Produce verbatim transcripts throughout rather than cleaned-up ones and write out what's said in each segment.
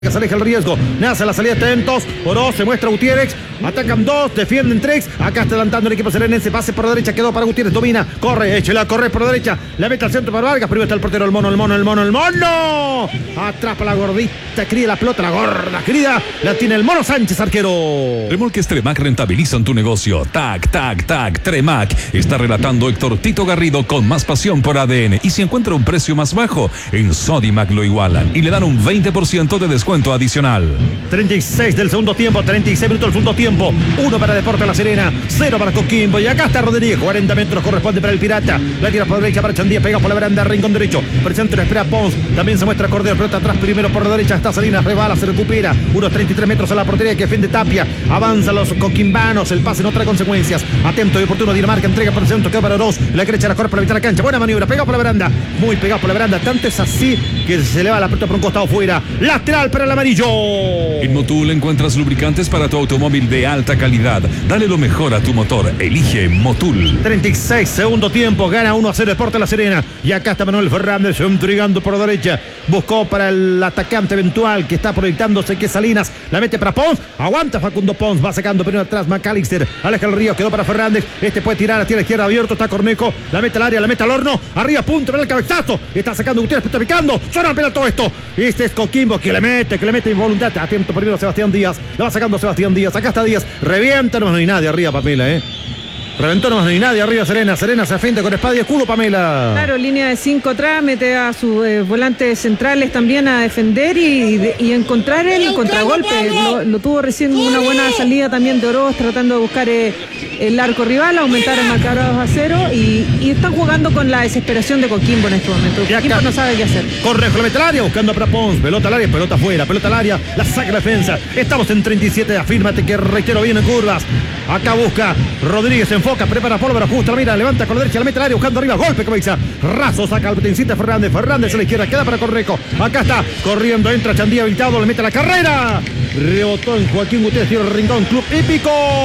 que se aleja el riesgo, nace la salida, atentos, Oro, se muestra Gutiérrez, atacan dos, defienden tres, acá está adelantando el equipo serenense, pase por derecha, quedó para Gutiérrez, domina, corre, échela, corre por derecha, la mete al centro para Vargas, primero está el portero, el mono, el mono, el mono, el mono, atrapa la gordita, querida la pelota, la gorda, querida, la tiene el mono Sánchez, arquero. Remolques Tremac rentabilizan tu negocio, tac, tac, tac, Tremac, está relatando Héctor Tito Garrido con más pasión por A D N, y si encuentra un precio más bajo, en Sodimac lo igualan, y le dan un veinte por ciento de descuento adicional. treinta y seis del segundo tiempo, treinta y seis minutos del segundo tiempo, uno para Deportes La Serena, cero para Coquimbo, y acá está Rodríguez, cuarenta metros corresponde para el Pirata, la tira por derecha para Chandía, pega por la veranda, rincón derecho, presente la espera Pons, también se muestra Cordero, pelota atrás primero por la derecha, está Salinas, rebala, se recupera, unos treinta y tres metros a la portería que defiende Tapia, avanza los coquimbanos, el pase no trae consecuencias, atento y oportuno Dinamarca, entrega por el centro, queda para Oroz, la derecha la corre por la mitad de la cancha, buena maniobra, pega por la veranda, muy pegado por la veranda, tanto es así que se eleva la pelota por un costado fuera, lateral para el amarillo. En Motul encuentras lubricantes para tu automóvil de alta calidad. Dale lo mejor a tu motor. Elige Motul. treinta y seis, segundo tiempo. Gana uno a cero Deportes La Serena. Y acá está Manuel Fernández entregando por la derecha. Buscó para el atacante eventual que está proyectándose, que Salinas. La mete para Pons. Aguanta Facundo Pons. Va sacando primero atrás McAllister. Aleja el río. Quedó para Fernández. Este puede tirar a tierra izquierda abierto. Está Cornejo. La mete al área. La mete al horno. Arriba punto. Para el cabezazo. Está sacando Gutiérrez. Está picando. Suena la pelota todo esto. Este es Coquimbo que le mete. Que le mete involuntad. Atento primero Sebastián Díaz. La va sacando Sebastián Díaz. Acá está Díaz. Revienta. No hay nadie arriba, Pamela, eh. Reventó, no hay nadie arriba, Serena. Serena se afienta con espada y escudo, Pamela. Claro, línea de cinco atrás, mete a sus eh, volantes centrales también a defender y, de, y encontrar el contragolpe. Lo, lo tuvo recién una buena salida también de Oroz, tratando de buscar eh, el arco rival, aumentar el marcador a dos a cero y, y están jugando con la desesperación de Coquimbo en este momento. Coquimbo no sabe qué hacer. Correjo, le mete al área, buscando para Pons. Pelota al área, pelota afuera, pelota al área, la saca la defensa. Estamos en treinta y siete, afírmate que reitero bien en curvas. Acá busca Rodríguez, se enfoca, prepara pólvora, justa, mira, levanta con la derecha, la mete al área, buscando arriba, golpe, cabeza. Razo, saca al Petencita Fernández, Fernández a la izquierda, queda para Correjo. Acá está, corriendo, entra Chandía habilitado, le mete la carrera. Rebotó en Joaquín Gutiérrez, tiro el rincón, Club Hípico.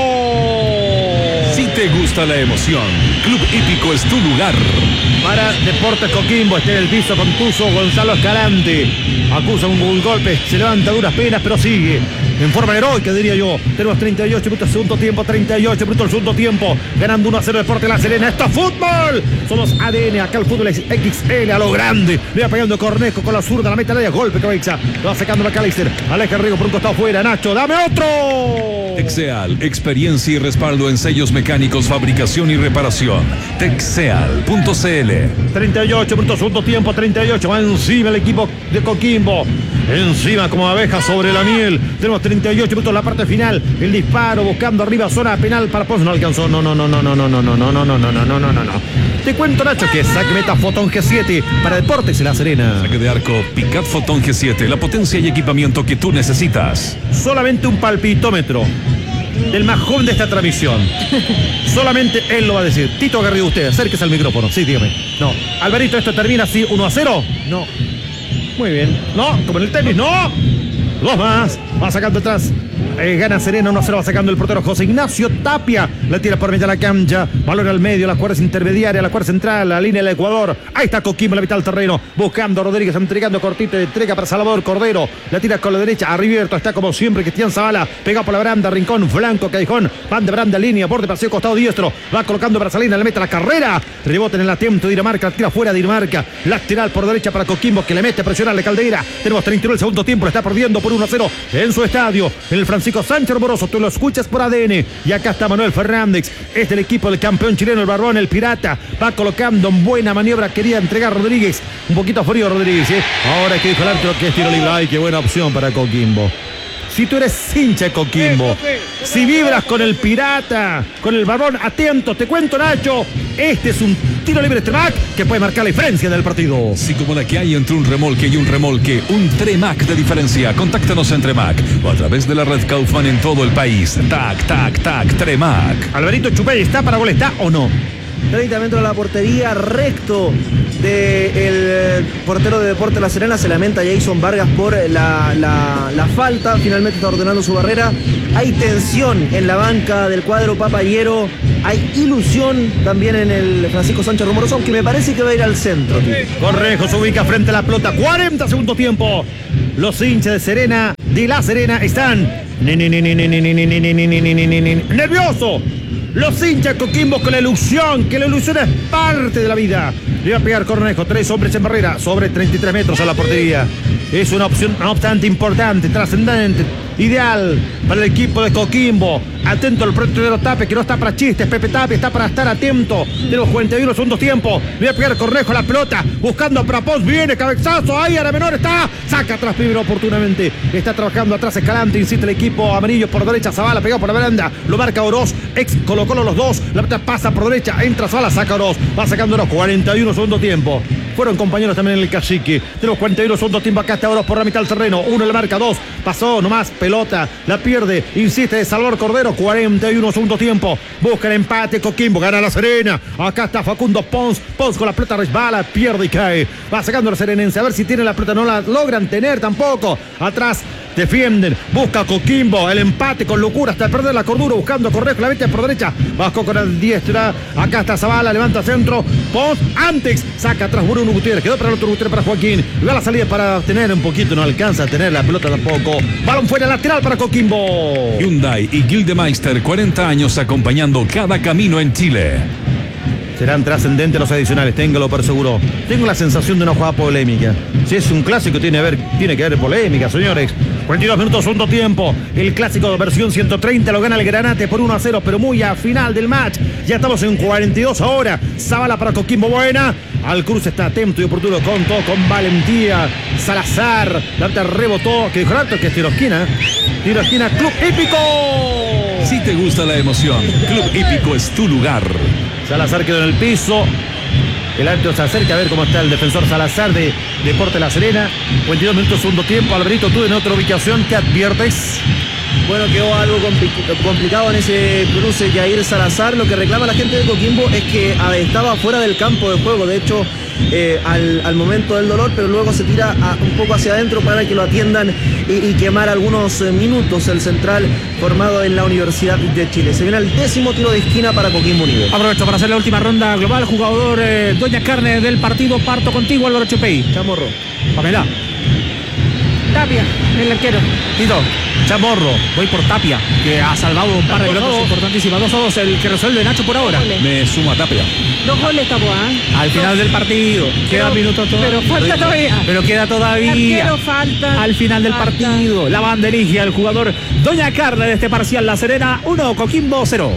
Si te gusta la emoción, Club Hípico es tu lugar. Para Deportes Coquimbo, está en el piso con Tuzo, Gonzalo Escalante. Acusa un golpe, se levanta a duras penas, pero sigue en forma heroica, diría yo. Tenemos treinta y ocho minutos, segundo tiempo, treinta y ocho minutos, el segundo tiempo. Ganando uno a cero Deportes La Serena. Esto es fútbol. Somos A D N, acá el fútbol es X L a lo grande. Le va pegando Cornejo con la zurda, la meta al área, golpe, cabeza. Lo va sacando McAllister. Aleja el Riego por un costado fuera. Nacho, dame otro. Texeal, experiencia y respaldo en sellos mecánicos, fabricación y reparación. Texeal punto c l. treinta y ocho minutos, segundo tiempo, treinta y ocho. Va encima el equipo de Coquimbo. Encima como abeja sobre la miel. Tenemos treinta y ocho minutos, la parte final. El disparo buscando arriba, zona penal para Pons. No alcanzó. No, no, no, no, no, no, no, no, no, no, no, no, no, no, no, no. Te cuento, Nacho, que saque meta Fotón G siete para Deportes La Serena. Saque de arco Picat Fotón G siete, la potencia y equipamiento que tú necesitas. Solamente un palpitómetro del más joven de esta transmisión. Solamente él lo va a decir. Tito Garrido, usted, acérquese al micrófono. Sí, dígame. No. Alvarito, ¿esto termina así uno a cero? No. Muy bien. No, como en el tenis, no. Dos más. Va sacando atrás. Eh, gana Serena, uno a cero, va sacando el portero José Ignacio Tapia. La tira por mitad de la cancha. Valor al medio, la cuerda intermediaria, la cuerda central, la línea del Ecuador. Ahí está Coquimbo en la mitad del terreno. Buscando a Rodríguez, entregando cortito, entrega para Salvador Cordero. La tira con la derecha. Arribierto está como siempre Cristian Zavala. Pegado por la baranda, Rincón, flanco, Callejón. Van de baranda, línea, borde, paseo, costado diestro. Va colocando para Salinas, le mete la carrera. Rebote en el atento, Dinamarca, tira fuera Dinamarca. Lateral por derecha para Coquimbo, que le mete a presionarle Caldeira. Tenemos treinta y uno el segundo tiempo, le está perdiendo por uno a cero en su estadio. En el Francisco Sánchez Moroso, tú lo escuchas por A D N. Y acá está Manuel Fernández, es del equipo del campeón chileno, el Barbón, el Pirata. Va colocando en buena maniobra, quería entregar Rodríguez. Un poquito frío Rodríguez, ¿eh? Ahora que dijo el árbitro que es tiro libre. Ay, qué buena opción para Coquimbo. Si tú eres hincha de Coquimbo, si vibras con el Pirata, con el Barbón, atento, te cuento, Nacho, este es un tiro libre Tremac que puede marcar la diferencia del partido. Si como la que hay entre un remolque y un remolque, un Tremac de diferencia, contáctanos en Tremac o a través de la red Kaufman en todo el país. Tac, tac, tac, Tremac. Alvarito Chupey, ¿está para gol, está o no? treinta metros de la portería, recto del portero de Deportes La Serena. Se lamenta Jason Vargas por la, la, la falta. Finalmente está ordenando su barrera. Hay tensión en la banca del cuadro papayero. Hay ilusión también en el Francisco Sánchez Rumoroso, aunque me parece que va a ir al centro. Correjo se ubica frente a la pelota. cuarenta segundo tiempo. Los hinchas de Serena, de La Serena, están nerviosos. Los hinchas Coquimbo con la ilusión, que la ilusión es parte de la vida. Le va a pegar Cornejo, tres hombres en barrera, sobre treinta y tres metros a la portería. Es una opción, no obstante, importante, trascendente, ideal para el equipo de Coquimbo. Atento al portero Tapia, que no está para chistes. Pepe Tapia está para estar atento. De los cuarenta y uno segundos tiempo. Le va a pegar Cornejo a la pelota, buscando para Pons. Viene cabezazo, ahí a la menor está. Saca atrás primero oportunamente. Está trabajando atrás Escalante, insiste el equipo amarillo por derecha. Zavala pegado por la baranda. Lo marca Oroz, ex Colo Colo los dos. La pelota pasa por derecha, entra Zavala, saca Oroz. Va sacando los cuarenta y uno segundos tiempo. Fueron compañeros también en el cacique. De los cuarenta y uno segundos tiempo, acá está Oroz por la mitad del terreno. Uno le marca, dos. Pasó nomás, pelota, la pierde. Insiste Salvador Cordero, cuarenta y uno segundos tiempo. Busca el empate, Coquimbo, gana La Serena. Acá está Facundo Pons. Pons con la pelota resbala, pierde y cae. Va sacando la serenense, a ver si tiene la pelota. No la logran tener tampoco. Atrás defienden, busca Coquimbo el empate con locura hasta perder la cordura, buscando Correjo, la mete por derecha, Vasco con la diestra, acá está Zavala, levanta centro, Pons, antes, saca atrás Bruno Gutiérrez, quedó para el otro Gutiérrez para Joaquín, va a la salida para tener un poquito, no alcanza a tener la pelota tampoco, balón fuera lateral para Coquimbo. Hyundai y Gildemeister, cuarenta años acompañando cada camino en Chile. Serán trascendentes los adicionales, téngalo por seguro. Tengo la sensación de una jugada polémica. Si es un clásico, tiene, ver, tiene que haber polémica, señores. cuarenta y dos minutos, segundo tiempo. El clásico versión ciento treinta lo gana el Granate por uno a cero, pero muy a final del match. Ya estamos en cuarenta y dos ahora. Zavala para Coquimbo, buena. Al cruce está atento y oportuno, con todo, con valentía. Salazar, la pelota rebotó. Que dijo rato que es tiro esquina. Tiro esquina, Club Hípico. Si te gusta la emoción, Club Hípico es tu lugar. Salazar quedó en el piso. El árbitro se acerca a ver cómo está el defensor Salazar de Deportes La Serena. cuarenta y dos minutos, segundo tiempo. Alberito, tú en otra ubicación, ¿qué adviertes? Bueno, quedó algo compli- complicado en ese cruce Jair Salazar. Lo que reclama la gente de Coquimbo es que a, estaba fuera del campo de juego. De hecho, eh, al, al momento del dolor, pero luego se tira a, un poco hacia adentro para que lo atiendan y, y quemar algunos eh, minutos el central formado en la Universidad de Chile. Se viene el décimo tiro de esquina para Coquimbo Unido. Aprovecho para hacer la última ronda global. Jugador eh, Doña Carne del partido. Parto contigo, Álvaro Chupey. Chamorro. Pamela. Tapia, el arquero. Tito. Chamorro. Voy por Tapia, que ha salvado un par de pelotas importantísimas. dos a dos, el que resuelve Nacho por ahora. Me sumo a Tapia. Dos goles tapó, ¿eh? Al final del partido. Quedan minutos todavía. Pero falta todavía. Pero queda todavía. Arquero falta. Al final del falta. partido. La banda elige al jugador Doña Carne de este parcial. La Serena uno, Coquimbo cero.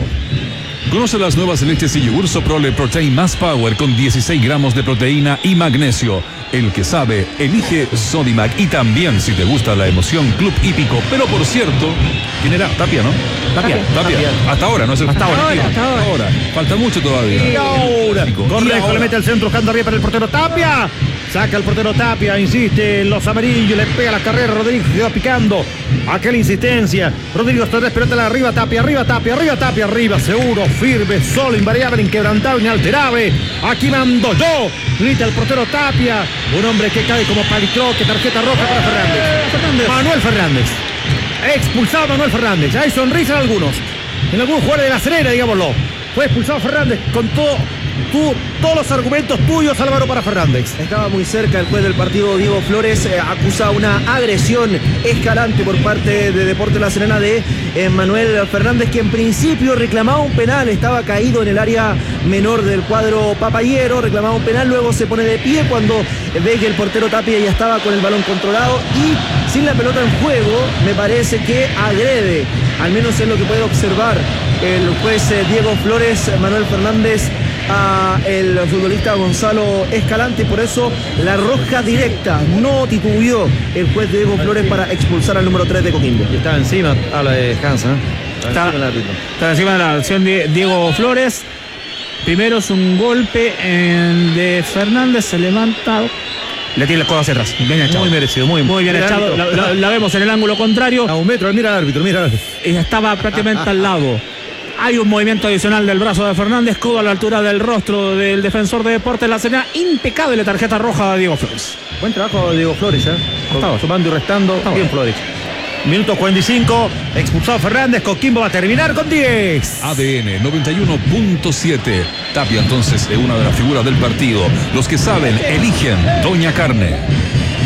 Conoce las nuevas leches y yogur Soprole Protein Más Power con dieciséis gramos de proteína y magnesio. El que sabe, elige Sodimac. Y también, si te gusta la emoción, Club Hípico. Pero por cierto, ¿quién era? Tapia, ¿no? Tapia. Tapia. Hasta ahora, ¿no es el Hasta ahora, Hasta hasta ahora. Falta mucho todavía. Y ahora, Y Cornejo ahora. le mete al centro, buscando arriba para el portero Tapia. Saca el portero Tapia, insiste en los amarillos, le pega la carrera, Rodríguez quedó picando. Aquella insistencia. Rodríguez Torres, pelota arriba, Tapia, arriba, Tapia, arriba, Tapia, arriba, seguro, firme, solo, invariable, inquebrantable, inalterable. Aquí mando yo, grita el portero Tapia. Un hombre que cae como palitroque, tarjeta roja para Fernández. Fernández. Manuel Fernández. Expulsado Manuel Fernández. Hay sonrisa en algunos. En algunos jugadores de La Serena, digámoslo. Fue expulsado Fernández con todo, tú, todos los argumentos tuyos, Álvaro, para Fernández. Estaba muy cerca el juez del partido, Diego Flores, eh, acusa una agresión escalante por parte de Deportes La Serena de eh, Manuel Fernández, que en principio reclamaba un penal, estaba caído en el área menor del cuadro papayero, reclamaba un penal, luego se pone de pie cuando ve que el portero Tapia ya estaba con el balón controlado y sin la pelota en juego, me parece que agrede, al menos es lo que puede observar el juez eh, Diego Flores, Manuel Fernández, a el futbolista Gonzalo Escalante, por eso la roja directa. No titubeó el juez Diego Flores para expulsar al número tres de Coquimbo. Y estaba encima, habla de Hans, ¿eh? Está, está encima de la acción de Diego Flores. Primero es un golpe en de Fernández, se levanta, le tiene el codo hacia atrás. Bien echado. Muy merecido, muy, Muy bien mira, echado. La, árbitro. la- la vemos en el ángulo contrario. A un metro, mira al árbitro, mira al árbitro. Y estaba prácticamente al lado. Hay un movimiento adicional del brazo de Fernández, codo a la altura del rostro del defensor de Deportes La Serena. Impecable tarjeta roja de Diego Flores. Buen trabajo de Diego Flores, ¿eh? Estaba. Sumando y restando. Estaba. Bien, Flores. Minuto cuarenta y cinco, expulsado Fernández, Coquimbo va a terminar con diez. A D N noventa y uno punto siete. Tapia entonces es una de las figuras del partido. Los que saben eligen Doña Carne.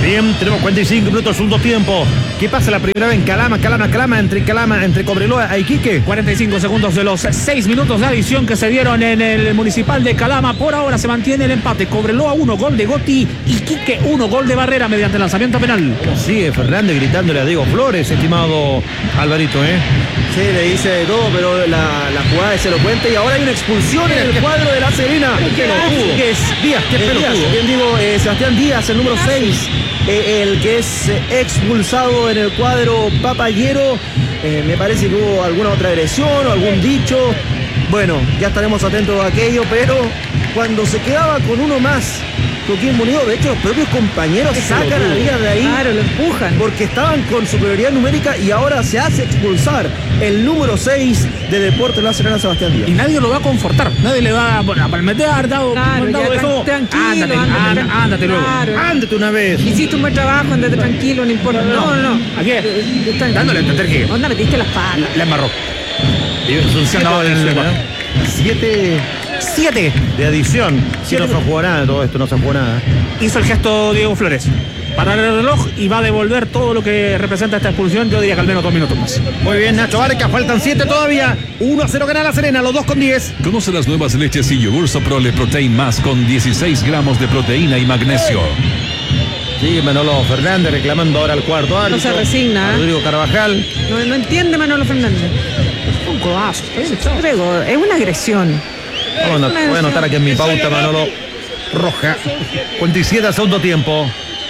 Bien, tenemos cuarenta y cinco minutos, segundo tiempo. ¿Qué pasa la primera vez en Calama, Calama, Calama, entre Calama, entre Cobreloa a Iquique? cuarenta y cinco segundos de los seis minutos de adición que se dieron en el Municipal de Calama. Por ahora se mantiene el empate. Cobreloa uno, gol de Gotti. Iquique uno, gol de Barrera mediante lanzamiento penal. Sigue Fernández gritándole a Diego Flores, estimado Alvarito, ¿eh? Sí, le dice de todo, pero la, la jugada es elocuente y ahora hay una expulsión en el cuadro de La Serena. Qué pelotudo. Que es Díaz, qué es Díaz, pelotudo. bien digo, eh, Sebastián Díaz, el número seis, eh, el que es eh, expulsado en el cuadro papayero. Eh, me parece que hubo alguna otra agresión o algún dicho. Bueno, ya estaremos atentos a aquello, pero cuando se quedaba con uno más, Coquimbo Unido, de hecho los propios compañeros sacan a Díaz de ahí. Claro, lo empujan. Porque estaban con superioridad numérica y ahora se hace expulsar el número seis de Deportes La Serena, Sebastián Y Díaz. nadie lo va a confortar. Nadie le va a bueno, a palmetear, haber dado, Claro, mandado ya, eso. tranquilo, Ándate, ándate, ándate, tranquilo. ándate luego. Claro. Ándate una vez. Hiciste un buen trabajo, andate tranquilo, no importa. No, no, no. ¿A qué? Eh, está- Dándole a entender que ¿Dónde metiste las palas? la embarró. Y son siete No, de adición, el- ¿eh? Siete Siete. de adición. Si Siete. no se jugó nada de todo esto, no se jugó nada. Hizo el gesto Diego Flores. Parar el reloj y va a devolver todo lo que representa esta expulsión. Yo diría que al menos dos minutos más. Muy bien, Nacho Barca, faltan siete todavía. uno a cero gana La Serena, los dos con diez. Conoce las nuevas leches y yogur Soprole Protein Más con dieciséis gramos de proteína y magnesio. Sí, Manolo Fernández reclamando ahora el cuarto árbitro. se resigna, A ¿eh? Rodrigo Carvajal. No, no entiende Manolo Fernández. Un codazo. Grego, es una agresión. Vamos a- voy a anotar aquí en mi pauta, Manolo. Roja. cuarenta y siete al segundo tiempo.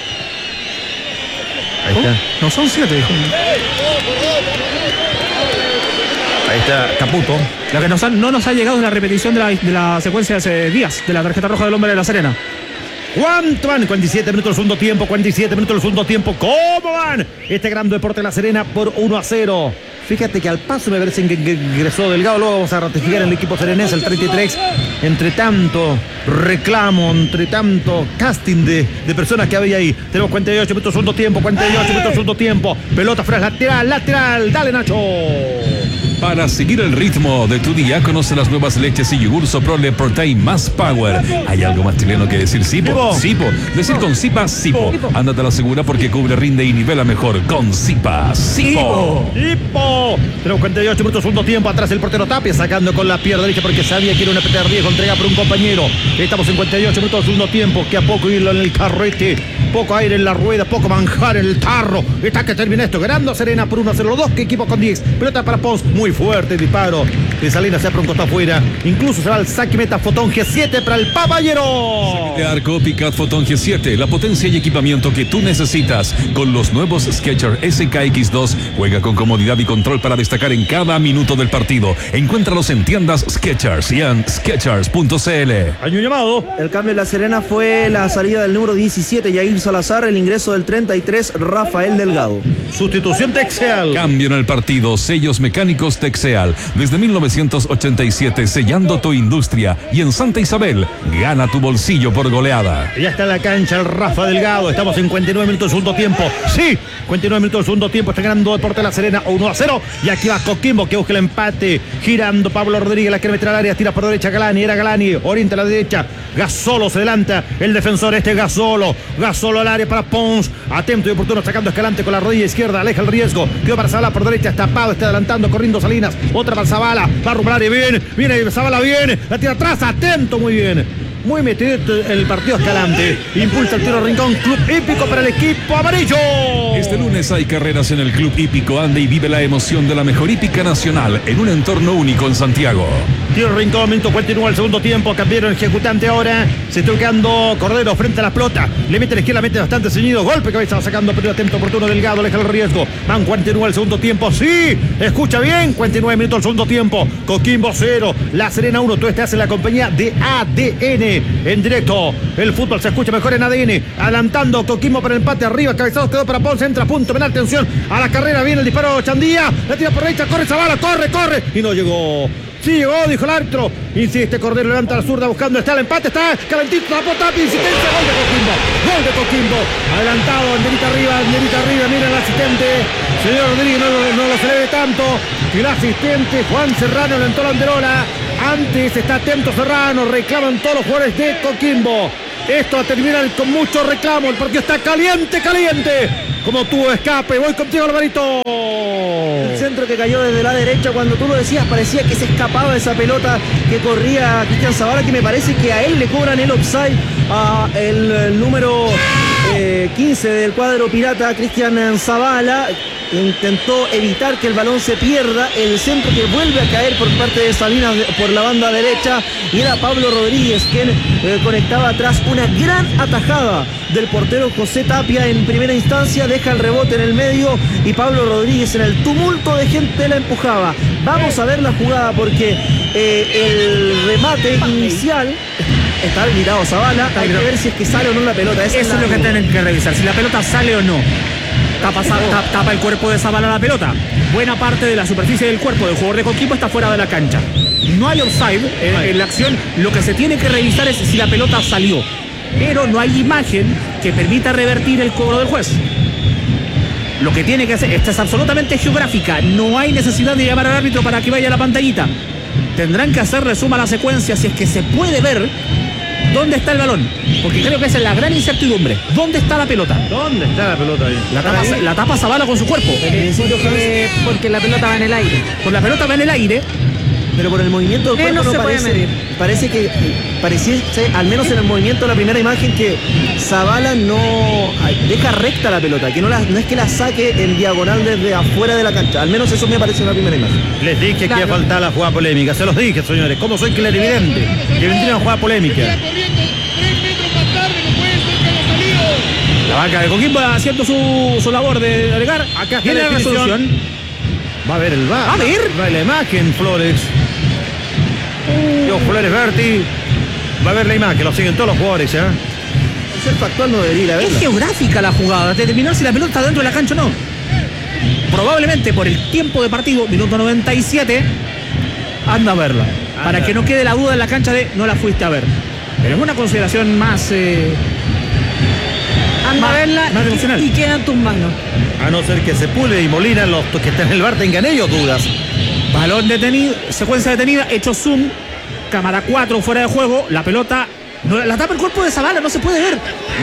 Ahí está. No son siete, dijo. Ahí está Caputo. Lo que nos ha- no nos ha llegado es la repetición de la, de la secuencia de ese Díaz, de la tarjeta roja del hombre de La Serena. ¿Cuánto van? cuarenta y siete minutos del segundo tiempo, cuarenta y siete minutos del segundo tiempo. ¿Cómo van? Este gran Deporte La Serena por uno a cero. Fíjate que al paso me parece que ingresó Delgado. Luego vamos a ratificar en el equipo serenense el treinta y tres. Entre tanto reclamo, entre tanto casting de, de personas que había ahí. Tenemos cuarenta y ocho minutos del segundo tiempo, cuarenta y ocho minutos del segundo tiempo. Pelota fuera, lateral, lateral. Dale, Nacho. Para seguir el ritmo de tu día, conoce las nuevas leches y yogur Soprole Protein Más Power. ¿Hay algo más chileno que decir Sipo? Sipo. Sipo. Decir con Sipa, Sipo. Sipo. Ándate a la segura porque cubre, rinde y nivela mejor con Sipa, Sipo. ¡Tipo! Tenemos cuarenta y ocho minutos, segundo tiempo. Atrás el portero Tapia sacando con la pierna derecha porque sabía que era una pelea de riesgo. Entrega por un compañero. Estamos en cuarenta y ocho minutos, segundo tiempo. Que a poco hilo en el carrete. Poco aire en la rueda. Poco manjar en el tarro. Está que termina esto. Ganando Serena por uno a cero. Los dos que equipo con diez. Pelota para Pons. Muy fuerte disparo. De Salinas se un costado afuera. Incluso se va al saque meta Fotón G siete para el Papayero. De Arco Picat Photon G siete, la potencia y equipamiento que tú necesitas. Con los nuevos Skechers S K X dos, juega con comodidad y control para destacar en cada minuto del partido. Encuéntralos en tiendas Skechers y en skechers punto c l. Hay un llamado. El cambio en La Serena fue la salida del número diecisiete, Yair Salazar, el ingreso del treinta y tres, Rafael Delgado. Sustitución Texeal. Cambio en el partido, sellos mecánicos Texeal. Desde mil novecientos ochenta y siete, sellando tu industria. Y en Santa Isabel, gana tu bolsillo por goleada. Ya está en la cancha el Rafa Delgado. Estamos en cuarenta y nueve minutos del segundo tiempo. Sí, cuarenta y nueve minutos del segundo tiempo. Está ganando Deportes La Serena uno a cero. Y aquí va Coquimbo que busca el empate. Girando Pablo Rodríguez, la quiere meter al área. Tira por derecha Galani. Era Galani. Orienta a la derecha. Gasolo se adelanta. El defensor este Gasolo. Gasolo al área para Pons. Atento y oportuno sacando Escalante con la rodilla izquierda. Aleja el riesgo. Quedó para Zavala por derecha. Tapado. Está adelantando. Corriendo Salinas. Otra para Zavala. Va a rumbo al área. Bien. Viene Zavala. Bien. La tira atrás. Atento. Muy bien. Muy metido el partido Escalante. Impulsa el tiro Rincón. Club hípico para el equipo amarillo. Este lunes hay carreras en el Club Hípico. Ande y vive la emoción de la mejor hípica nacional en un entorno único en Santiago. Tiro Rincón, minuto cuarenta y nueve al segundo tiempo. Cambiaron ejecutante ahora. Se está quedando Cordero frente a la pelota. Le mete a la izquierda, mete bastante ceñido. Golpe cabeza, va sacando, pero atento oportuno Delgado. Aleja el riesgo. Van cuarenta y nueve al segundo tiempo. Sí, escucha bien. cuarenta y nueve minutos al segundo tiempo. Coquimbo cero. La Serena uno. Tú estás en la compañía de A D N. En directo. El fútbol se escucha mejor en A D N. Adelantando Coquimbo para el empate. Arriba. Cabezados quedó para Ponce. Entra punto penal. Atención a la carrera. Viene el disparo Chandía. La tira por derecha. Corre Zavala. Corre, corre. Y no llegó. Sí llegó, dijo el árbitro. Insiste Cordero, levanta la zurda buscando. Está el empate, está calentito, tapó, tapa, insistencia. Gol de Coquimbo. Gol de Coquimbo. Adelantado, Anderita arriba, Anderita arriba. Mira el asistente. Señor Rodríguez, no, lo- no lo celebre tanto. Y el asistente, Juan Serrano, alentó la banderola. Antes está atento Serrano. Reclaman todos los jugadores de Coquimbo. Esto va a terminar con mucho reclamo. El partido está caliente, caliente. Como tuvo escape. Voy contigo, Alvarito. El centro que cayó desde la derecha, cuando tú lo decías, parecía que se escapaba esa pelota que corría Cristian Zavala, que me parece que a él le cobran el offside, a el, el número eh, quince del cuadro pirata, Cristian Zavala. Intentó evitar que el balón se pierda. El centro que vuelve a caer por parte de Salinas por la banda derecha, y era Pablo Rodríguez quien eh, conectaba atrás. Una gran atajada del portero José Tapia en primera instancia, deja el rebote en el medio y Pablo Rodríguez en el tumulto de gente la empujaba. Vamos a ver la jugada porque eh, el remate inicial está habilitado Zavala. Hay que ver si es que sale o no la pelota. Esa Eso es, la... lo que tienen que revisar, si la pelota sale o no. Tapa, tapa, tapa el cuerpo de Zavala la pelota. Buena parte de la superficie del cuerpo del jugador de Coquimbo está fuera de la cancha. No hay offside en, en la acción. Lo que se tiene que revisar es si la pelota salió. Pero no hay imagen que permita revertir el cobro del juez. Lo que tiene que hacer, esta es absolutamente geográfica. No hay necesidad de llamar al árbitro para que vaya a la pantallita. Tendrán que hacer resuma la secuencia si es que se puede ver dónde está el balón, porque creo que esa es la gran incertidumbre. ¿Dónde está la pelota? ¿Dónde está la pelota ahí? La tapa, la tapa Zavala con su cuerpo. Porque, porque la pelota va en el aire. Con la pelota va en el aire. Pero por el movimiento del Eh, cuerpo no no, se puede parece, medir. parece que pareciese, al menos en el movimiento de la primera imagen, que Zavala no ay, deja recta la pelota, que no, la, no es que la saque en diagonal desde afuera de la cancha. Al menos eso me parece en la primera imagen. Les dije que iba a Claro. faltar la jugada polémica. Se los dije, señores. ¿Cómo soy clarividente? Que vendría una jugada polémica. La banca de Coquimbo haciendo su, su labor de alegar. Acá está Viene la la definición. resolución. Va a ver el V A R. A ver. Va la imagen, Flores. Yo, Flores Berti. Va a ver la imagen. Lo siguen todos los jugadores, ¿ya? El ser factual no debería ir a Es verla. geográfica la jugada, determinar si la pelota está dentro de la cancha o no. Probablemente por el tiempo de partido, minuto noventa y siete, anda a verla. Para Anda. que no quede la duda en la cancha de no la fuiste a ver. Pero es una consideración más... Eh, Anda Más- a verla más y- emocional. y queda en tus manos. A no ser que Sepúlveda y Molina, los que están en el V A R, tengan ellos dudas. balón detenido, secuencia detenida, hecho zoom, cámara cuatro fuera de juego, la pelota, no, la tapa el cuerpo de Zavala, no se puede ver.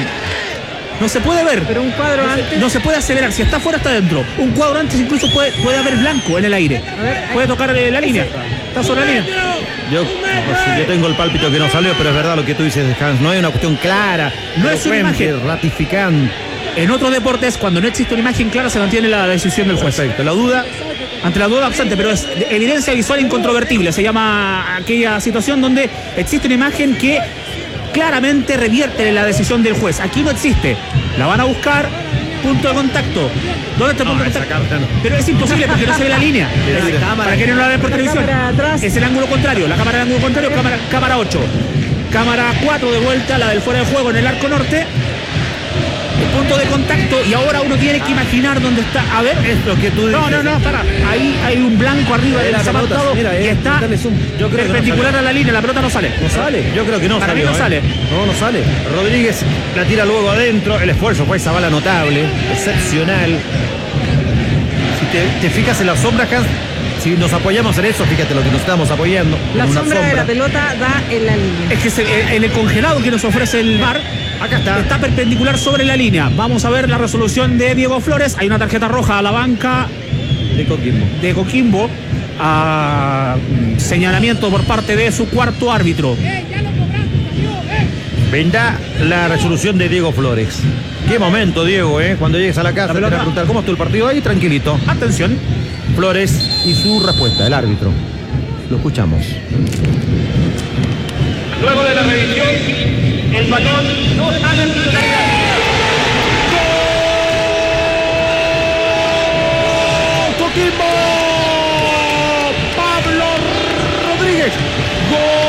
No se puede ver. Pero un cuadro No se, antes. no se puede acelerar, si está fuera está dentro. Un cuadro antes incluso puede, puede haber blanco en el aire. A ver, Puede tocar eh, la línea. Está sobre la línea. Yo, pues, yo tengo el pálpito que no salió, pero es verdad lo que tú dices, Hans. No hay una cuestión clara. No es una elocuente, imagen. ratificante. En otros deportes, cuando no existe una imagen clara, se mantiene la decisión del juez. Perfecto. La duda, Ante la duda absente, pero es de evidencia visual incontrovertible. Se llama aquella situación donde existe una imagen que claramente revierte la decisión del juez. Aquí no existe. La van a buscar. Punto de contacto. ¿Dónde está el No, punto de esa contacto? carta no. Pero es imposible porque no se ve la línea. Sí, sí. Para quienes no la ven por La televisión. cámara atrás. Es el ángulo contrario. La cámara del ángulo contrario, cámara, cámara ocho. Cámara cuatro de vuelta, la del fuera de juego en el arco norte. El punto de contacto, y ahora uno tiene que imaginar dónde está. A ver, es lo que tú dices. no, no, no, para. Ahí hay un blanco arriba del la pelota, zapatado mira, y eh, está dale zoom. Yo creo que no perpendicular salió. a la línea. La pelota no sale. No sale. Yo creo que no Para salió. mí no ¿eh? sale. No, no sale. Rodríguez la tira luego adentro. El esfuerzo fue Zavala notable, excepcional. Si te, te fijas en la sombra, Hans, si nos apoyamos en eso, fíjate lo que nos estamos apoyando. La en una sombra de la pelota da en la línea. Es que se- en el congelado que nos ofrece el V A R, Acá está. está perpendicular sobre la línea. Vamos a ver la resolución de Diego Flores. Hay una tarjeta roja a la banca De Coquimbo. de Coquimbo. A mm, señalamiento por parte de su cuarto árbitro. Vendrá la resolución de Diego Flores. Qué momento, Diego, ¿eh? Cuando llegues a la casa, La te pelota. van a preguntar cómo estuvo el partido ahí, tranquilito. Atención. Flores y su respuesta, el árbitro. Lo escuchamos. Luego de la revisión, el balón no sale en totalidad. Coquimbo. Pablo Rodríguez. Gol.